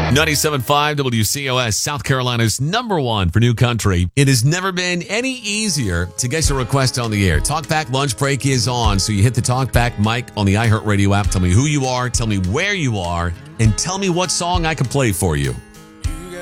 97.5 WCOS, South Carolina's number one for new country. It has never been any easier to get your request on the air. Talkback Lunch Break is on, so you hit the Talkback mic on the iHeartRadio app. Tell me who you are, tell me where you are, and tell me what song I can play for you.